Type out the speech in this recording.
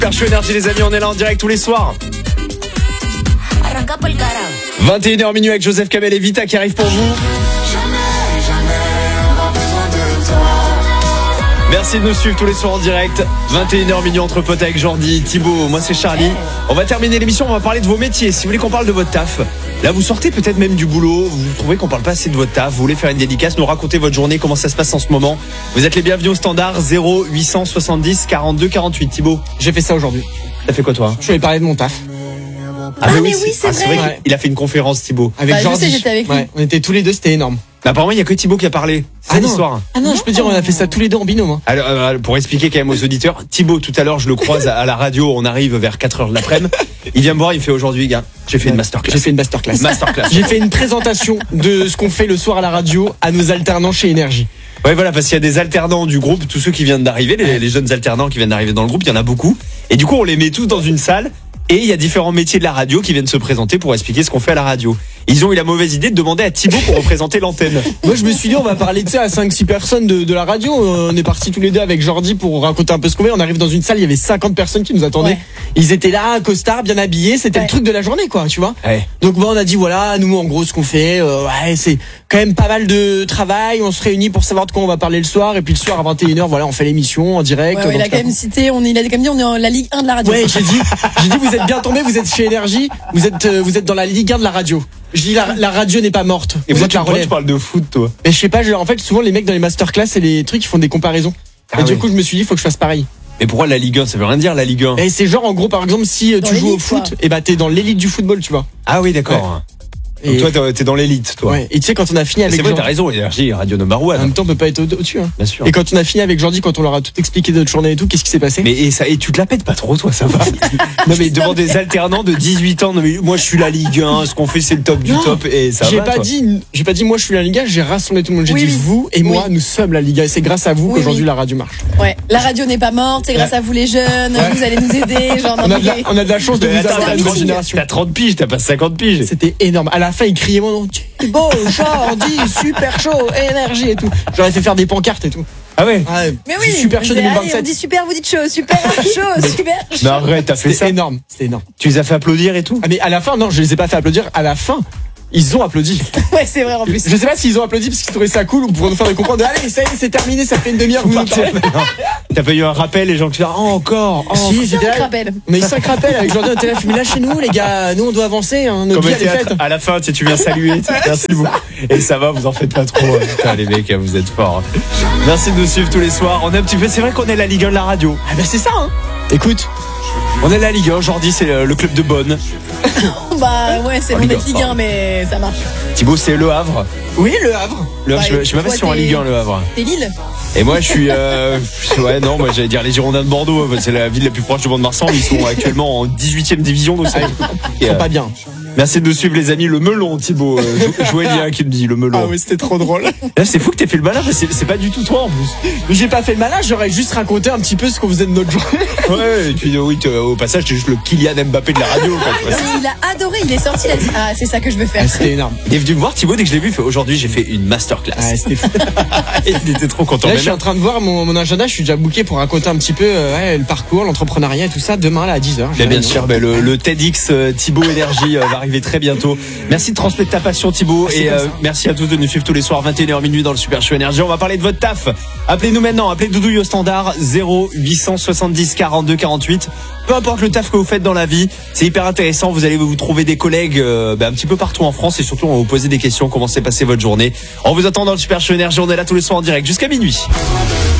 Super Show Énergie les amis, on est là en direct tous les soirs. 21h minuit avec Joseph Kamel et Vita qui arrive pour vous. Merci de nous suivre tous les soirs en direct. 21h minuit entre potes avec Jordi, Thibaut, moi c'est Charlie. On va terminer l'émission, on va parler de vos métiers. Si vous voulez qu'on parle de votre taf, là vous sortez peut-être même du boulot, vous trouvez qu'on parle pas assez de votre taf, vous voulez faire une dédicace, nous raconter votre journée, comment ça se passe en ce moment. Vous êtes les bienvenus au standard 0870 42 48. Thibaut, j'ai fait ça aujourd'hui. T'as fait quoi toi? Je voulais parler de mon taf. Mais oui, c'est vrai. Il a fait une conférence Thibaut. Avec Jordi. Je sais, j'étais avec lui. Ouais, on était tous les deux, c'était énorme. Apparemment, il y a que Thibaut qui a parlé. C'est l'histoire. Ah non, je peux dire, on a fait ça tous les deux en binôme. Hein. Alors, pour expliquer quand même aux auditeurs, Thibaut, tout à l'heure, je le croise à la radio, on arrive vers 4h de l'après-midi. Il vient me voir, il fait aujourd'hui, gars, j'ai fait une masterclass. J'ai fait une présentation de ce qu'on fait le soir à la radio à nos alternants chez Énergie. Ouais, voilà, parce qu'il y a des alternants du groupe, tous ceux qui viennent d'arriver, les jeunes alternants qui viennent d'arriver dans le groupe, il y en a beaucoup. Et du coup, on les met tous dans une salle. Et il y a différents métiers de la radio qui viennent se présenter pour expliquer ce qu'on fait à la radio. Ils ont eu la mauvaise idée de demander à Thibaut pour représenter l'antenne. Moi je me suis dit on va parler de ça à 5-6 personnes de la radio. On est partis tous les deux avec Jordi pour raconter un peu ce qu'on fait. On arrive dans une salle, il y avait 50 personnes qui nous attendaient. Ouais. Ils étaient là, costard, bien habillés, c'était le truc de la journée quoi, tu vois. Ouais. Donc bon, on a dit voilà, nous en gros ce qu'on fait, c'est quand même pas mal de travail. On se réunit pour savoir de quoi on va parler le soir. Et puis le soir à 21h, voilà, on fait l'émission en direct. Ouais, il a quand même cité, il a quand même dit on est en la Ligue 1 de la radio. Ouais, j'ai dit vous êtes bien tombés, vous êtes chez Énergie, vous êtes dans la Ligue 1 de la radio. Je dis la radio n'est pas morte. Et vous êtes la relève. Tu parles de foot toi? Mais je sais pas, en fait souvent les mecs dans les masterclass et les trucs ils font des comparaisons. Et du coup je me suis dit faut que je fasse pareil. Mais pourquoi la Ligue 1? Ça veut rien dire la Ligue 1. Et c'est genre en gros par exemple si tu joues au foot, et bah t'es dans l'élite du football, tu vois. Ah oui d'accord. Ouais. Et donc toi t'es dans l'élite toi. Ouais. Et tu sais quand on a fini avec c'est vrai, t'as raison, Énergie, Radio Number One. En même temps on peut pas être au-dessus hein. Bien sûr. Et quand on a fini avec Jordi, quand on leur a tout expliqué de notre journée et tout, qu'est-ce qui s'est passé? Mais et tu te la pètes pas trop toi, ça va. Non mais devant des alternants de 18 ans, non mais moi je suis la Ligue 1, ce qu'on fait c'est le top du top et ça va. J'ai pas dit moi je suis la Ligue 1, j'ai rassemblé tout le monde, j'ai dit vous et moi nous sommes la Ligue 1 et c'est grâce à vous qu'aujourd'hui la radio marche. Ouais, la radio n'est pas morte, c'est grâce à vous les jeunes, vous allez nous aider, genre on a de la chance de vous avoir une grande génération. T'as 30 piges, t'as pas 50 piges. C'était énorme. À la fin ils criaient mon nom. Beau, Jordi, super chaud, Énergie et tout. J'aurais fait faire des pancartes et tout. Ah ouais. Mais oui. Super chaud 2027. On dit super, vous dites chaud, super chaud, super chaud. Mais arrête, t'as fait ça. C'était énorme. Tu les as fait applaudir et tout? Ah mais à la fin, non, je les ai pas fait applaudir. À la fin, ils ont applaudi. Ouais, c'est vrai en plus. Je sais pas s'ils ont applaudi parce qu'ils trouvaient ça cool ou pour nous faire comprendre. Allez, ça y est, c'est terminé, ça fait une demi-heure. T'as pas eu un rappel, les gens qui disent encore. Si, j'ai 5 rappels. On a eu 5 rappels avec Jordan au téléphone. Mais lâchez-nous, les gars, nous on doit avancer. Notre vie elle est faite. À la fin, tu viens saluer. Merci beaucoup. Et ça va, vous en faites pas trop. Putain, les mecs, vous êtes forts. Merci de nous suivre tous les soirs. On est un petit peu. C'est vrai qu'on est la Ligue 1 de la radio. Ah ben c'est ça. Hein. Écoute. On est la Ligue 1, aujourd'hui c'est le club de Bonne. Bah ouais, c'est bon d'être Ligue 1, mais ça marche. Thibaut, c'est Le Havre. Oui, Le Havre. Je sais même pas si on est en Ligue 1, Le Havre. T'es Lille. Et moi je suis moi j'allais dire les Girondins de Bordeaux, c'est la ville la plus proche de Mont-de-Marsan, ils sont actuellement en 18e division donc ils sont pas bien. Merci de nous suivre les amis, le melon Thibaut, Joëlien qui me dit le melon. Ah oui, c'était trop drôle. Là, c'est fou que t'aies fait le malin, c'est pas du tout toi en plus. Mais j'ai pas fait le malin, j'aurais juste raconté un petit peu ce qu'on faisait de notre journée. Ouais, et puis oui, au passage t'es juste le Kylian Mbappé de la radio quoi. Il a adoré, il est sorti, il a dit ah c'est ça que je veux faire. C'était énorme. Il est venu me voir Thibaut dès que je l'ai vu, il fait aujourd'hui j'ai fait une masterclass. Ouais, c'était fou. Il était trop content. Là, je suis en train de voir mon agenda, je suis déjà booké pour raconter un petit peu le parcours, l'entrepreneuriat et tout ça demain là à 10h. Mais bien sûr, le TEDx Thibaut Énergie va arriver très bientôt. Merci de transmettre ta passion Thibaut et merci à tous de nous suivre tous les soirs 21h minuit dans le Super Show Énergie. On va parler de votre taf. Appelez-nous maintenant, appelez Doudouille au standard 0870 42 48. Peu importe le taf que vous faites dans la vie, c'est hyper intéressant. Vous allez vous trouver des collègues un petit peu partout en France et surtout on va vous poser des questions. Comment s'est passée votre journée? On vous attend dans le Super Show Énergie. On est là tous les soirs en direct jusqu'à minuit.